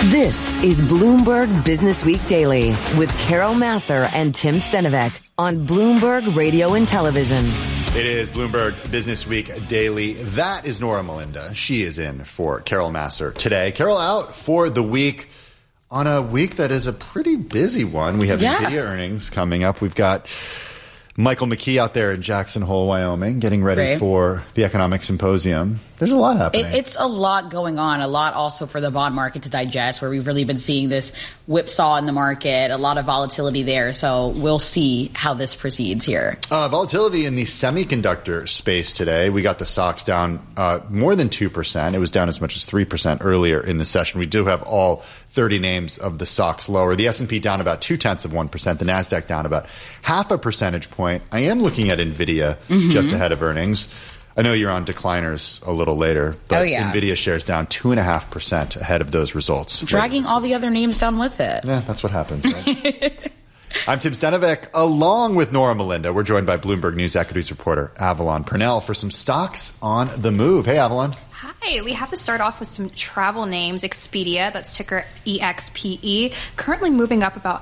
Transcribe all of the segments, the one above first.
This is Bloomberg Business Week Daily with Carol Massar and Tim Stenovec on Bloomberg Radio and Television. It is Bloomberg Business Week Daily. That is Nora Melinda. She is in for Carol Massar today. Carol out for the week on a week that is a pretty busy one. We have NVIDIA earnings coming up. We've got Michael McKee out there in Jackson Hole, Wyoming, getting ready for the Economic Symposium. There's a lot happening. It's a lot going on, a lot also for the bond market to digest, where we've really been seeing this whipsaw in the market, a lot of volatility there. So we'll see how this proceeds here. Volatility in the semiconductor space today. We got the SOX down more than 2%. It was down as much as 3% earlier in the session. We do have all 30 names of the SOX lower. The S&P down about 0.2%. The NASDAQ down about 0.5 percentage point. I am looking at NVIDIA just ahead of earnings. I know you're on decliners a little later, but NVIDIA shares down 2.5% ahead of those results. Dragging all the other names down with it. Yeah, that's what happens, right? I'm Tim Stenovec, along with Nora Melinda. We're joined by Bloomberg News equities reporter Avalon Purnell for some stocks on the move. Hey, Avalon. Hi, we have to start off with some travel names. Expedia, that's ticker EXPE, currently moving up about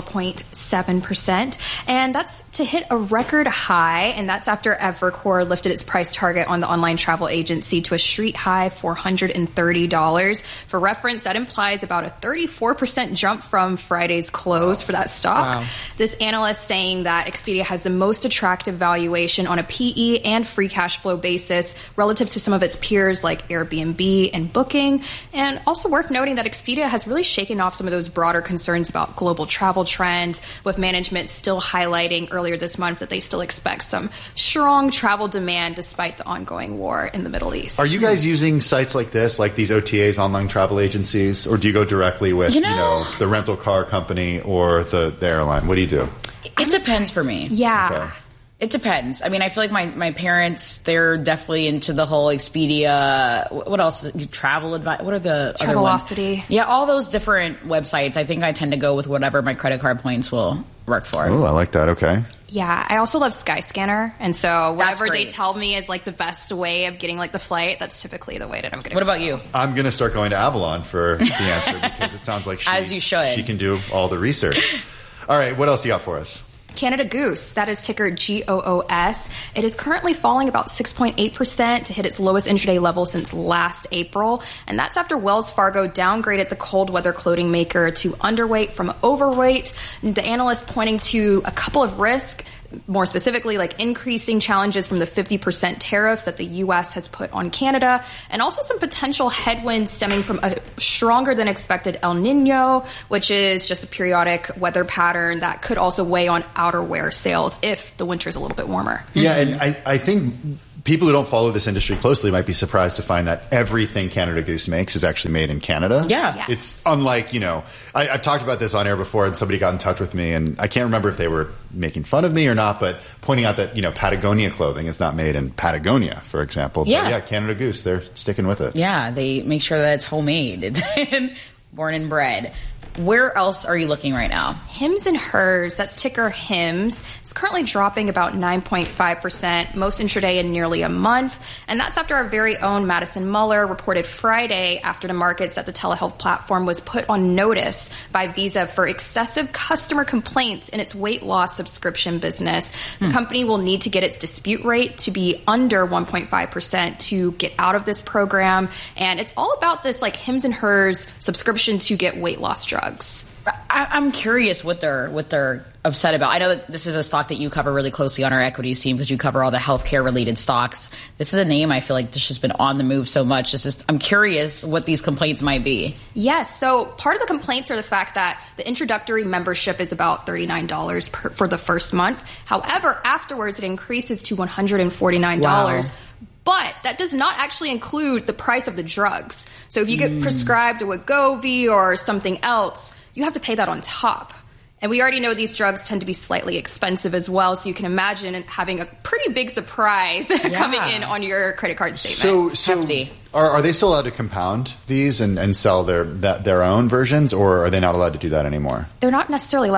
4.7%, and that's to hit a record high, and that's after Evercore lifted its price target on the online travel agency to a street high $430. For reference, that implies about a 34% jump from Friday's close for that stock. Wow. This analyst saying that Expedia has the most attractive valuation on a PE and free cash flow basis relative to some of its peers like Airbnb and Booking. And also worth noting that Expedia has really shaken off some of those broader concerns about global travel trends, with management still highlighting earlier this month that they still expect some strong travel demand despite the ongoing war in the Middle East. Are you guys using sites like this, like these OTAs, online travel agencies, or do you go directly with the rental car company or the airline? What do you do? It depends for me. Yeah. Okay. It depends. I mean, I feel like my parents, they're definitely into the whole Expedia. What else? Travel advice. What are the other ones? Travelocity. Yeah, all those different websites. I think I tend to go with whatever my credit card points will work for. Oh, I like that. Okay. Yeah, I also love Skyscanner, and so whatever they tell me is like the best way of getting like the flight, that's typically the way that I'm going to go. What about you? I'm going to start going to Avalon for the answer because it sounds like as you should. She can do all the research. All right, what else you got for us? Canada Goose, that is ticker GOOS. It is currently falling about 6.8% to hit its lowest intraday level since last April. And that's after Wells Fargo downgraded the cold weather clothing maker to underweight from overweight. The analyst pointing to a couple of risks, more specifically like increasing challenges from the 50% tariffs that the U.S. has put on Canada, and also some potential headwinds stemming from a stronger than expected El Nino, which is just a periodic weather pattern that could also weigh on outerwear sales if the winter is a little bit warmer. Yeah, and I think people who don't follow this industry closely might be surprised to find that everything Canada Goose makes is actually made in Canada. Yeah. Yes. It's unlike, I've talked about this on air before, and somebody got in touch with me, and I can't remember if they were making fun of me or not, but pointing out that, Patagonia clothing is not made in Patagonia, for example. Yeah. But yeah, Canada Goose, they're sticking with it. Yeah, they make sure that it's homemade. It's born and bred. Where else are you looking right now? Hims and Hers, that's ticker HIMS, is currently dropping about 9.5%, most intraday in nearly a month. And that's after our very own Madison Muller reported Friday after the markets that the telehealth platform was put on notice by Visa for excessive customer complaints in its weight loss subscription business. The company will need to get its dispute rate to be under 1.5% to get out of this program. And it's all about this like Hims and Hers subscription to get weight loss drugs. I'm curious what they're upset about. I know that this is a stock that you cover really closely on our equities team because you cover all the healthcare related stocks. This is a name I feel like that's just been on the move so much. I'm curious what these complaints might be. Yes. So part of the complaints are the fact that the introductory membership is about $39 for the first month. However, afterwards it increases to $149. Wow. But that does not actually include the price of the drugs. So if you get prescribed a Wegovy or something else, you have to pay that on top. And we already know these drugs tend to be slightly expensive as well, so you can imagine having a pretty big surprise coming in on your credit card statement. So hefty. Are they still allowed to compound these and sell their own versions, or are they not allowed to do that anymore? They're not necessarily allowed to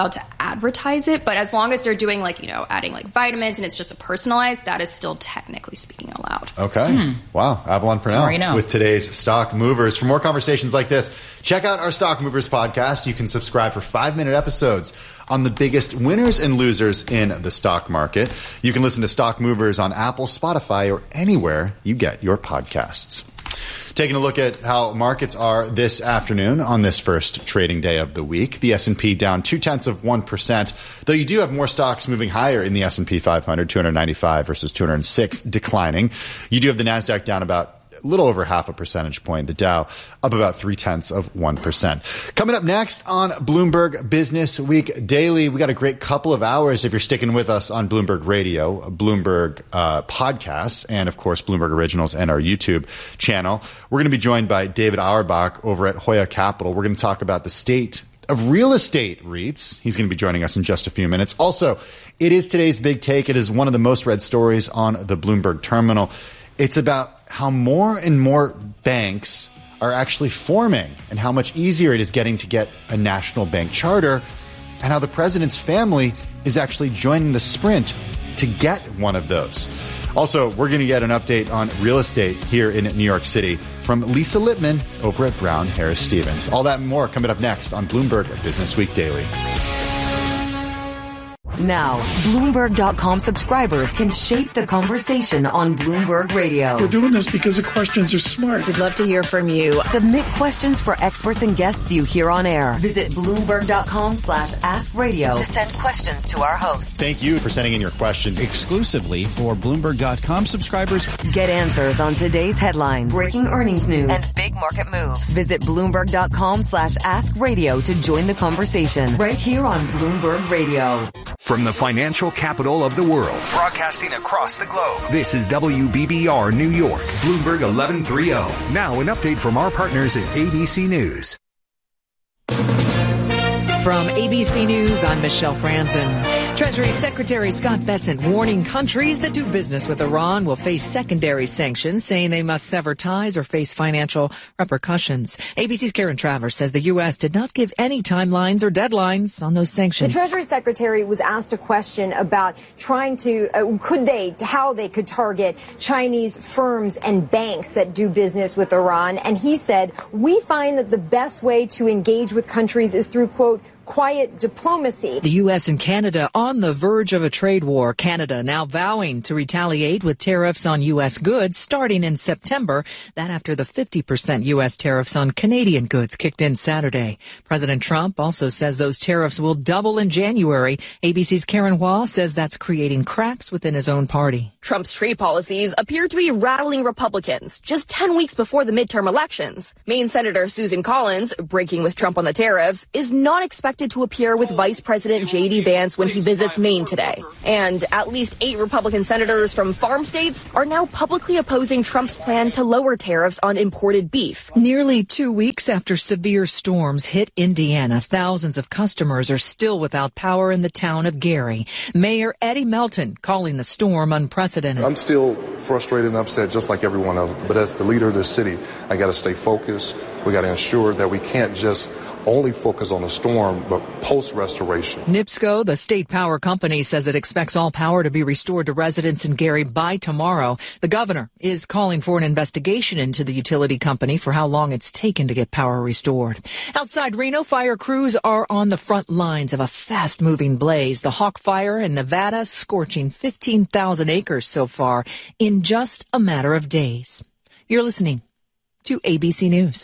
advertise it. But as long as they're doing adding vitamins and it's just a personalized, that is still technically speaking allowed. Okay. Wow. Avalon Purnell with today's Stock Movers. For more conversations like this, check out our Stock Movers podcast. You can subscribe for 5-minute episodes on the biggest winners and losers in the stock market. You can listen to Stock Movers on Apple, Spotify, or anywhere you get your podcasts. Taking a look at how markets are this afternoon on this first trading day of the week. The S&P down 0.2%, though you do have more stocks moving higher in the S&P 500, 295 versus 206 declining. You do have the NASDAQ down about a little over 0.5 percentage point. The Dow up about 0.3%. Coming up next on Bloomberg Business Week Daily, we got a great couple of hours if you're sticking with us on Bloomberg Radio, Bloomberg podcasts, and of course Bloomberg Originals and our YouTube channel. We're going to be joined by David Auerbach over at Hoya Capital. We're going to talk about the state of real estate REITs. He's going to be joining us in just a few minutes. Also, it is today's big take. It is one of the most read stories on the Bloomberg terminal. It's about how more and more banks are actually forming and how much easier it is getting to get a national bank charter, and how the president's family is actually joining the sprint to get one of those. Also, we're going to get an update on real estate here in New York City from Lisa Lippman over at Brown Harris Stevens. All that and more coming up next on Bloomberg Business Week Daily. Now, Bloomberg.com subscribers can shape the conversation on Bloomberg Radio. We're doing this because the questions are smart. We'd love to hear from you. Submit questions for experts and guests you hear on air. Visit Bloomberg.com/AskRadio to send questions to our hosts. Thank you for sending in your questions. Exclusively for Bloomberg.com subscribers. Get answers on today's headlines, breaking earnings news, and big market moves. Visit Bloomberg.com/AskRadio to join the conversation right here on Bloomberg Radio. From the financial capital of the world, broadcasting across the globe, this is WBBR New York, Bloomberg 1130. Now an update from our partners at ABC News. From ABC News, I'm Michelle Franzen. Treasury Secretary Scott Bessent warning countries that do business with Iran will face secondary sanctions, saying they must sever ties or face financial repercussions. ABC's Karen Travers says the U.S. did not give any timelines or deadlines on those sanctions. The Treasury Secretary was asked a question about trying to, how they could target Chinese firms and banks that do business with Iran. And he said, we find that the best way to engage with countries is through, quote, quiet diplomacy. The U.S. and Canada on the verge of a trade war. Canada now vowing to retaliate with tariffs on U.S. goods starting in September. That after the 50% U.S. tariffs on Canadian goods kicked in Saturday. President Trump also says those tariffs will double in January. ABC's Karen Hua says that's creating cracks within his own party. Trump's trade policies appear to be rattling Republicans just 10 weeks before the midterm elections. Maine Senator Susan Collins, breaking with Trump on the tariffs, is not expected to appear with Vice President J.D. Vance when he visits Maine today. And at least 8 Republican senators from farm states are now publicly opposing Trump's plan to lower tariffs on imported beef. Nearly 2 weeks after severe storms hit Indiana, thousands of customers are still without power in the town of Gary. Mayor Eddie Melton calling the storm unprecedented. I'm still frustrated and upset just like everyone else. But as the leader of the city, I got to stay focused. We got to ensure that we can't just only focus on the storm, but post-restoration. NIPSCO, the state power company, says it expects all power to be restored to residents in Gary by tomorrow. The governor is calling for an investigation into the utility company for how long it's taken to get power restored. Outside Reno, fire crews are on the front lines of a fast-moving blaze. The Hawk Fire in Nevada scorching 15,000 acres so far in just a matter of days. You're listening to ABC News.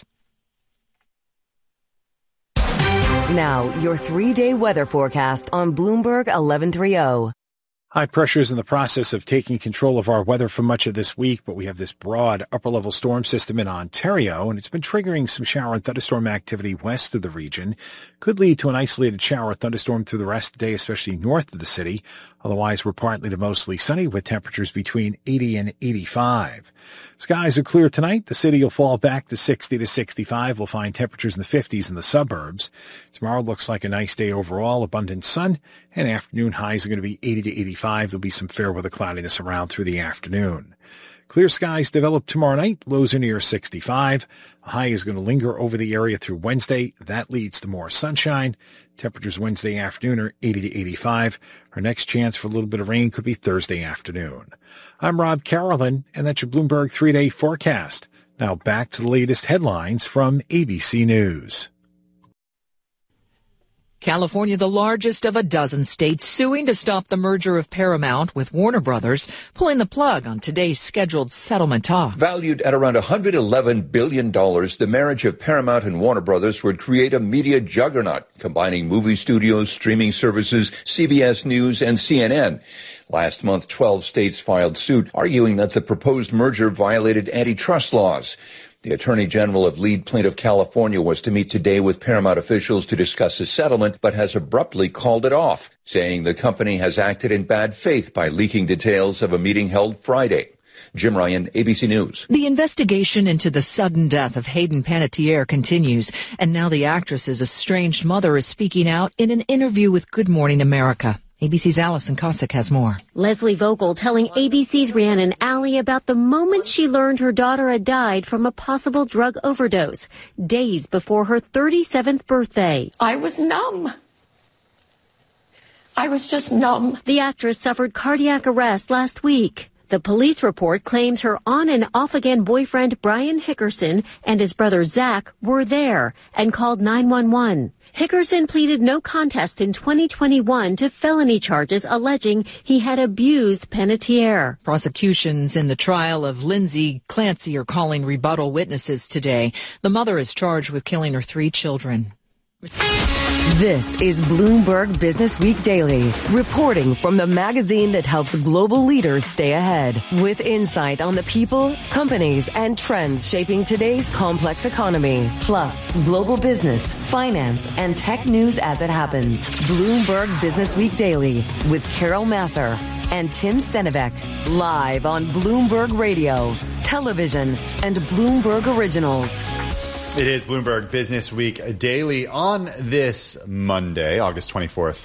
Now, your 3-day weather forecast on Bloomberg 1130. High pressure is in the process of taking control of our weather for much of this week, but we have this broad upper-level storm system in Ontario, and it's been triggering some shower and thunderstorm activity west of the region. Could lead to an isolated shower or thunderstorm through the rest of the day, especially north of the city. Otherwise, we're partly to mostly sunny with temperatures between 80 and 85. Skies are clear tonight. The city will fall back to 60 to 65. We'll find temperatures in the 50s in the suburbs. Tomorrow looks like a nice day overall, abundant sun, and afternoon highs are going to be 80 to 85. There'll be some fair weather cloudiness around through the afternoon. Clear skies develop tomorrow night. Lows are near 65. A high is going to linger over the area through Wednesday. That leads to more sunshine. Temperatures Wednesday afternoon are 80 to 85. Our next chance for a little bit of rain could be Thursday afternoon. I'm Rob Carolyn, and that's your Bloomberg 3-day forecast. Now back to the latest headlines from ABC News. California, the largest of a dozen states, suing to stop the merger of Paramount with Warner Brothers, pulling the plug on today's scheduled settlement talks. Valued at around $111 billion, the marriage of Paramount and Warner Brothers would create a media juggernaut, combining movie studios, streaming services, CBS News, and CNN. Last month, 12 states filed suit, arguing that the proposed merger violated antitrust laws. The Attorney General of lead plaintiff California was to meet today with Paramount officials to discuss a settlement, but has abruptly called it off, saying the company has acted in bad faith by leaking details of a meeting held Friday. Jim Ryan, ABC News. The investigation into the sudden death of Hayden Panettiere continues, and now the actress's estranged mother is speaking out in an interview with Good Morning America. ABC's Allison Cossack has more. Leslie Vogel telling ABC's Rhiannon Alley about the moment she learned her daughter had died from a possible drug overdose, days before her 37th birthday. I was numb. I was just numb. The actress suffered cardiac arrest last week. The police report claims her on and off again boyfriend Brian Hickerson and his brother Zach were there and called 911. Hickerson pleaded no contest in 2021 to felony charges alleging he had abused Panettiere. Prosecutions in the trial of Lindsay Clancy are calling rebuttal witnesses today. The mother is charged with killing her 3 children. This is Bloomberg Business Week Daily, reporting from the magazine that helps global leaders stay ahead, with insight on the people, companies, and trends shaping today's complex economy, plus global business, finance, and tech news as it happens. Bloomberg Business Week Daily with Carol Massar and Tim Stenivek, live on Bloomberg Radio, television, and Bloomberg Originals. It is Bloomberg Business Week Daily on this Monday, August 24th,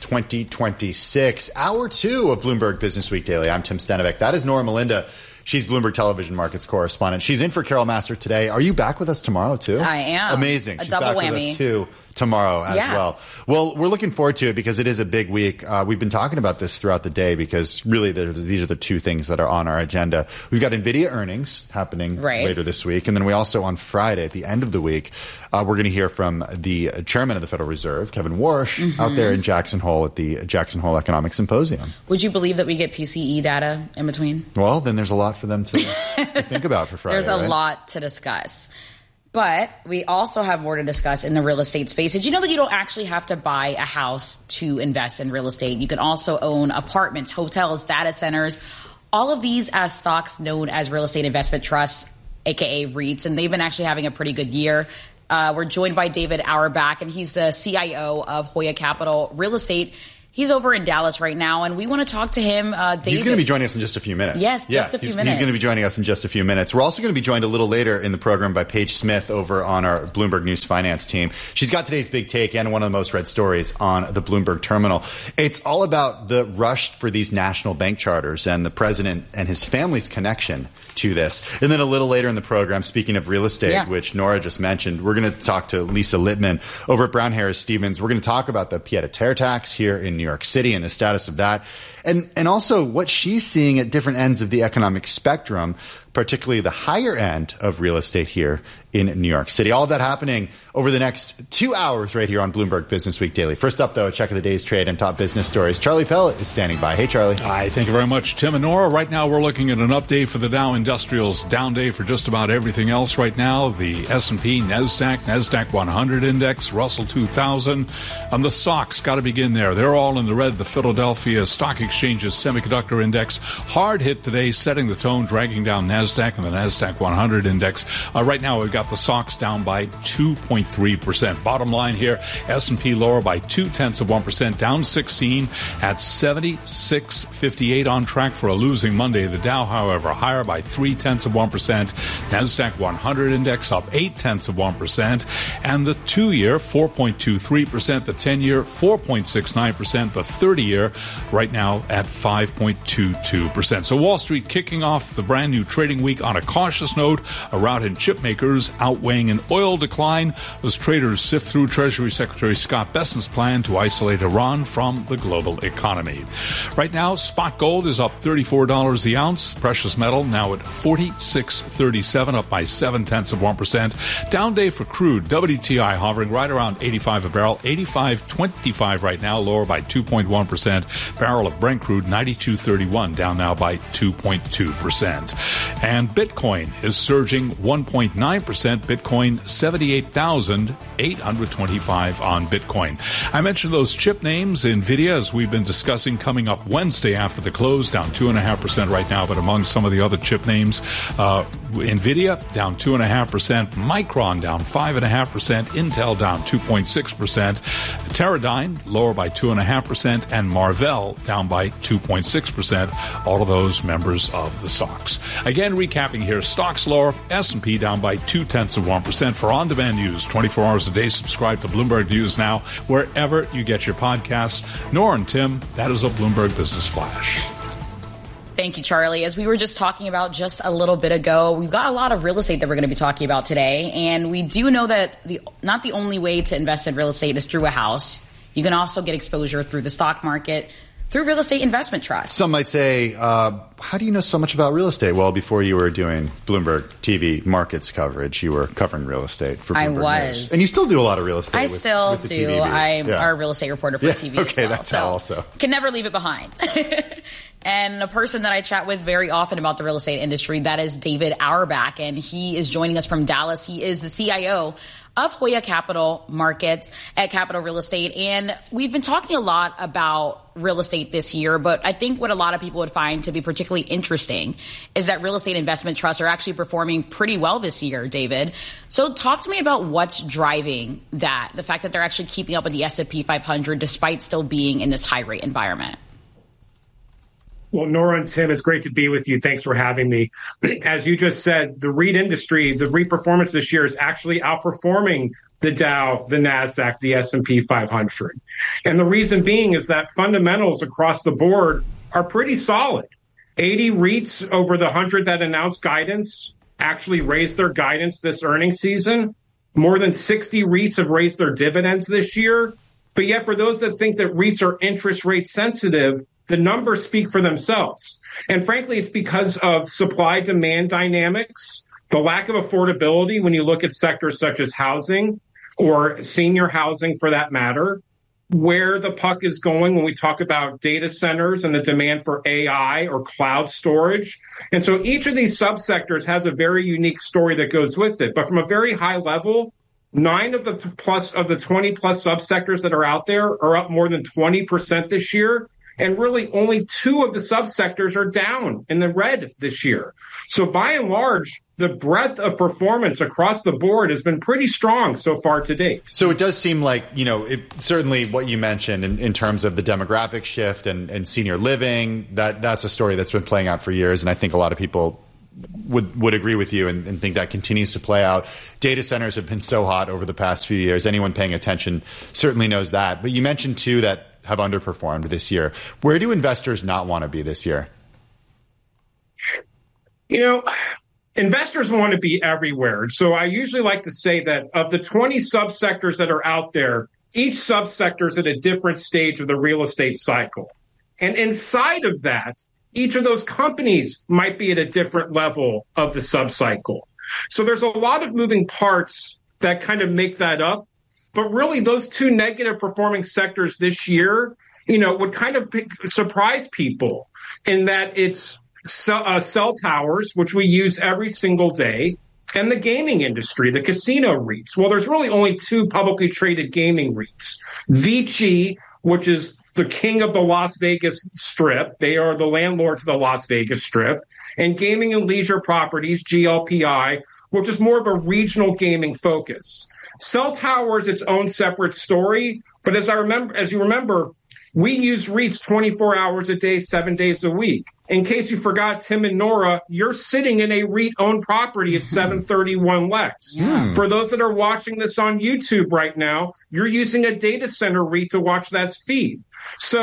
2026. Hour 2 of Bloomberg Business Week Daily. I'm Tim Stenivek. That is Nora Melinda. She's Bloomberg Television Markets correspondent. She's in for Carol Massar today. Are you back with us tomorrow, too? I am. Amazing. A She's double back whammy. with us, too, tomorrow as well. Well, we're looking forward to it because it is a big week. We've been talking about this throughout the day because really these are the 2 things that are on our agenda. We've got NVIDIA earnings happening later this week. And then we also, on Friday, at the end of the week, we're going to hear from the chairman of the Federal Reserve, Kevin Warsh, out there in Jackson Hole at the Jackson Hole Economic Symposium. Would you believe that we get PCE data in between? Well, then there's a lot for them to think about for Friday. There's a lot to discuss. But we also have more to discuss in the real estate space. Did you know that you don't actually have to buy a house to invest in real estate? You can also own apartments, hotels, data centers, all of these as stocks known as real estate investment trusts, aka REITs, and they've been actually having a pretty good year. We're joined by David Auerbach, and he's the CIO of Hoya Capital Real Estate. He's over in Dallas right now, and we want to talk to him. David. He's going to be joining us in just a few minutes. Yes, just a few minutes. He's going to be joining us in just a few minutes. We're also going to be joined a little later in the program by Paige Smith over on our Bloomberg News Finance team. She's got today's big take and one of the most read stories on the Bloomberg terminal. It's all about the rush for these national bank charters and the president and his family's connection to this. And then a little later in the program, speaking of real estate, which Nora just mentioned, we're going to talk to Lisa Littman over at Brown Harris Stevens. We're going to talk about the pied-à-terre tax here in New York City and the status of that, and also what she's seeing at different ends of the economic spectrum, particularly the higher end of real estate here in New York City. All of that happening over the next 2 hours right here on Bloomberg Business Week Daily. First up, though, a check of the day's trade and top business stories. Charlie Pellet is standing by. Hey, Charlie. Hi, thank you very much, Tim and Nora. Right now, we're looking at an update for the Dow Industrials. Down day for just about everything else right now. The S&P, NASDAQ 100 index, Russell 2000. The SOX got to begin there. They're all in the red. The Philadelphia Stock Exchange's semiconductor index hard hit today, setting the tone, dragging down NASDAQ and the NASDAQ 100 index. Right now, we've got the SOX down by 2.3%. Bottom line here, S&P lower by 0.2%, down 16 at 76.58, on track for a losing Monday. The Dow, however, higher by 0.3%. NASDAQ 100 index up 0.8%, and the 2-year 4.23%, the 10-year 4.69%, the 30-year right now now at 5.22%. So Wall Street kicking off the brand new trading week on a cautious note. A rout in chip makers outweighing an oil decline as traders sift through Treasury Secretary Scott Bessent's plan to isolate Iran from the global economy. Right now, spot gold is up $34 the ounce. Precious metal now at $46.37, up by 0.7%. Down day for crude. WTI hovering right around 85 a barrel, 85.25 right now, lower by 2.1%. Barrel of Brent crude 92.31, down now by 2.2%. And Bitcoin is surging 1.9%. Bitcoin 78,825 on Bitcoin. I mentioned those chip names, NVIDIA, as we've been discussing, coming up Wednesday after the close, down 2.5% right now. But among some of the other chip names, NVIDIA down 2.5%, Micron down 5.5%, Intel down 2.6%, Teradyne lower by 2.5%, and Marvell down by 2.6%. All of those members of the SOX. Again, recapping here, stocks lower, S&P down by 0.2%. For on-demand news 24 hours a day, subscribe to Bloomberg News Now wherever you get your podcasts. Nora and Tim, that is a Bloomberg Business Flash. Thank you, Charlie. As we were just talking about just a little bit ago, we've got a lot of real estate that we're going to be talking about today. And we do know that not the only way to invest in real estate is through a house. You can also get exposure through the stock market, through real estate investment trusts. Some might say, how do you know so much about real estate? Well, before you were doing Bloomberg TV markets coverage, you were covering real estate for Bloomberg I was. News. And you still do a lot of real estate. I still with the do. TVB. I'm our real estate reporter for TV okay, as well. that's how also. Can never leave it behind. And a person that I chat with very often about the real estate industry, that is David Auerbach, and he is joining us from Dallas. He is the CIO of Hoya Capital Markets at Capital Real Estate. And we've been talking a lot about real estate this year, but I think what a lot of people would find to be particularly interesting is that real estate investment trusts are actually performing pretty well this year, David. So talk to me about what's driving that, the fact that they're actually keeping up with the S&P 500 despite still being in this high rate environment. Well, Nora and Tim, it's great to be with you. Thanks for having me. As you just said, the REIT industry, the REIT performance this year is actually outperforming the Dow, the NASDAQ, the S&P 500. And the reason being is that fundamentals across the board are pretty solid. 80 REITs over the 100 that announced guidance actually raised their guidance this earnings season. More than 60 REITs have raised their dividends this year. But yet, for those that think that REITs are interest rate sensitive, the numbers speak for themselves. And frankly, it's because of supply-demand dynamics, the lack of affordability when you look at sectors such as housing or senior housing for that matter, where the puck is going when we talk about data centers and the demand for AI or cloud storage. And so each of these subsectors has a very unique story that goes with it. But from a very high level, 9 of the 20 plus subsectors that are out there are up more than 20% this year. And really only 2 of the subsectors are down in the red this year. So by and large, the breadth of performance across the board has been pretty strong so far to date. So it does seem like, certainly what you mentioned in terms of the demographic shift and senior living, that's a story that's been playing out for years. And I think a lot of people would agree with you and think that continues to play out. Data centers have been so hot over the past few years. Anyone paying attention certainly knows that. But you mentioned, too, that have underperformed this year. Where do investors not want to be this year? Investors want to be everywhere. So I usually like to say that of the 20 subsectors that are out there, each subsector is at a different stage of the real estate cycle. And inside of that, each of those companies might be at a different level of the subcycle. So there's a lot of moving parts that kind of make that up. But really, those 2 negative performing sectors this year, would kind of surprise people in that it's cell towers, which we use every single day, and the gaming industry, the casino REITs. Well, there's really only 2 publicly traded gaming REITs. VICI, which is the king of the Las Vegas Strip. They are the landlord to the Las Vegas Strip. And Gaming and Leisure Properties, GLPI, which is more of a regional gaming focus. Cell tower is its own separate story, but as you remember, we use REITs 24 hours a day, 7 days a week. In case you forgot, Tim and Nora, you're sitting in a REIT-owned property at 731 Lex. Yeah. For those that are watching this on YouTube right now, you're using a data center REIT to watch that feed. So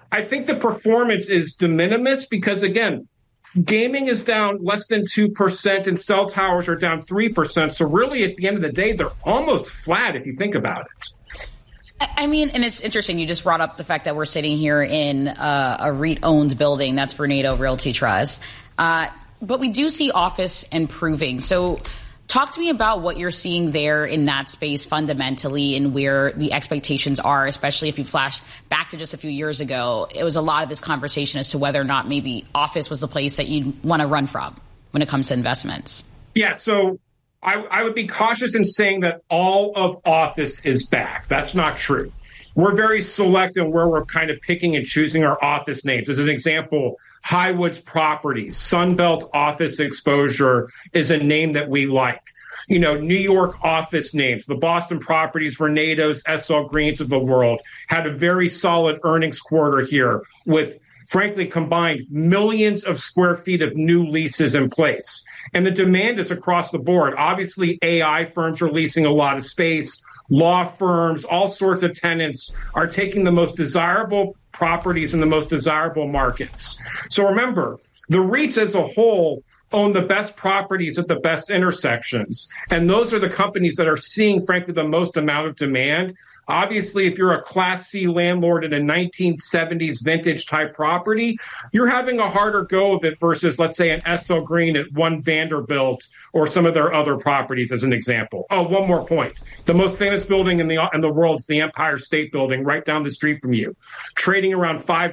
I think the performance is de minimis because, again, gaming is down less than 2% and cell towers are down 3%. So really, at the end of the day, they're almost flat if you think about it. I mean, and it's interesting. You just brought up the fact that we're sitting here in a REIT-owned building. That's Vornado Realty Trust. But we do see office improving. So talk to me about what you're seeing there in that space fundamentally and where the expectations are, especially if you flash back to just a few years ago. It was a lot of this conversation as to whether or not maybe office was the place that you'd want to run from when it comes to investments. Yeah, so I would be cautious in saying that all of office is back. That's not true. We're very select in where we're kind of picking and choosing our office names. As an example, Highwoods Properties, Sunbelt Office Exposure is a name that we like. You know, New York office names, the Boston Properties, Vornados, SL Greens of the world had a very solid earnings quarter here with, frankly, combined millions of square feet of new leases in place. And the demand is across the board. Obviously, AI firms are leasing a lot of space. Law firms, all sorts of tenants are taking the most desirable properties in the most desirable markets. So remember, the REITs as a whole own the best properties at the best intersections. And those are the companies that are seeing, frankly, the most amount of demand. Obviously, if you're a Class C landlord in a 1970s vintage type property, you're having a harder go of it versus, let's say, an SL Green at One Vanderbilt or some of their other properties, as an example. Oh, one more point. The most famous building in the world is the Empire State Building right down the street from you, trading around $5,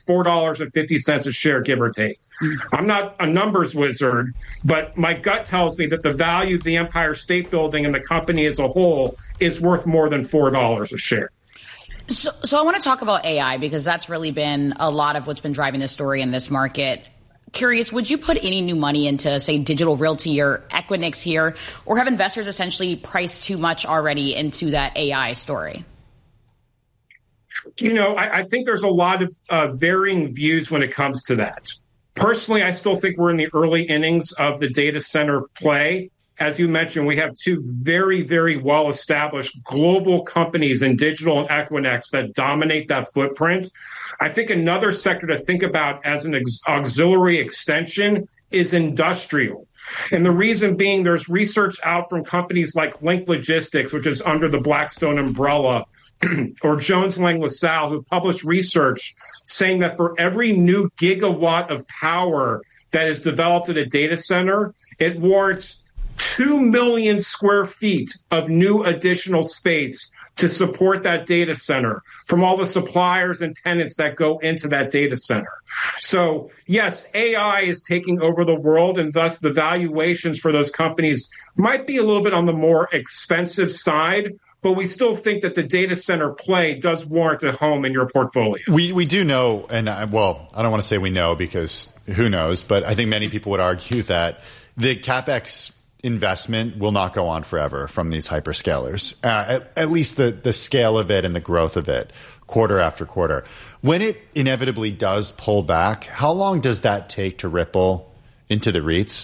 $4.50 a share, give or take. I'm not a numbers wizard, but my gut tells me that the value of the Empire State Building and the company as a whole is worth more than $4 a share. So I want to talk about AI because that's really been a lot of what's been driving this story in this market. Curious, would you put any new money into, say, Digital Realty or Equinix here, or have investors essentially priced too much already into that AI story? You know, I think there's a lot of varying views when it comes to that. Personally, I still think we're in the early innings of the data center play. As you mentioned, we have two very, very well-established global companies in Digital and Equinix that dominate that footprint. I think another sector to think about as an auxiliary extension is industrial. And the reason being, there's research out from companies like Link Logistics, which is under the Blackstone umbrella, or Jones Lang LaSalle, who published research saying that for every new gigawatt of power that is developed at a data center, it warrants 2 million square feet of new additional space to support that data center from all the suppliers and tenants that go into that data center. So, yes, AI is taking over the world, and thus the valuations for those companies might be a little bit on the more expensive side, but we still think that the data center play does warrant a home in your portfolio. We do know, and I don't want to say we know because who knows, but I think many people would argue that the CapEx investment will not go on forever from these hyperscalers, at least the scale of it and the growth of it quarter after quarter. When it inevitably does pull back, how long does that take to ripple into the REITs?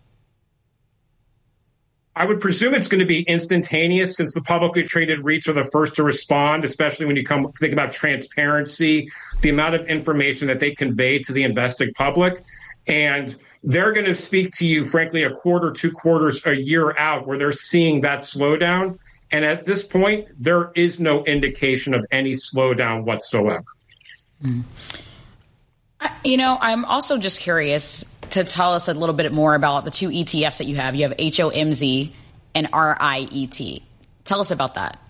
I would presume it's going to be instantaneous since the publicly traded REITs are the first to respond, especially when you think about transparency, the amount of information that they convey to the investing public. And they're going to speak to you, frankly, a quarter, 2 quarters, a year out where they're seeing that slowdown. And at this point, there is no indication of any slowdown whatsoever. You know, I'm also just curious to tell us a little bit more about the two ETFs that you have. You have HOMZ and RIET. Tell us about that.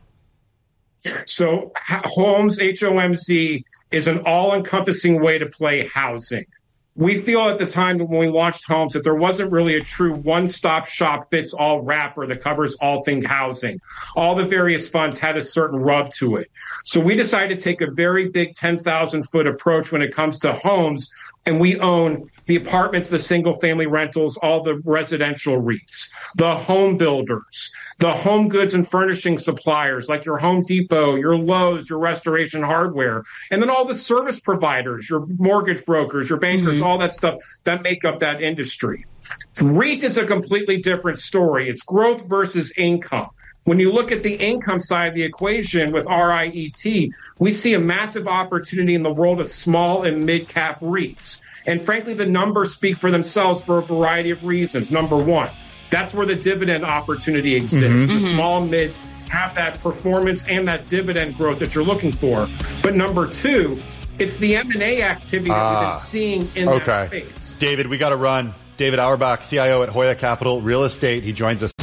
So Homes, HOMZ, is an all-encompassing way to play housing. We feel at the time when we launched Homes that there wasn't really a true one-stop shop fits all wrapper that covers all things housing. All the various funds had a certain rub to it. So we decided to take a very big 10,000-foot approach when it comes to homes, and we own the apartments, the single-family rentals, all the residential REITs, the home builders, the home goods and furnishing suppliers like your Home Depot, your Lowe's, your Restoration Hardware, and then all the service providers, your mortgage brokers, your bankers, all that stuff that make up that industry. REIT is a completely different story. It's growth versus income. When you look at the income side of the equation with RIET, we see a massive opportunity in the world of small and mid-cap REITs. And frankly, the numbers speak for themselves for a variety of reasons. Number one, that's where the dividend opportunity exists. The small and mids have that performance and that dividend growth that you're looking for. But number two, it's the M&A activity that we've been seeing in that space. David, we got to run. David Auerbach, CIO at Hoya Capital Real Estate. He joins us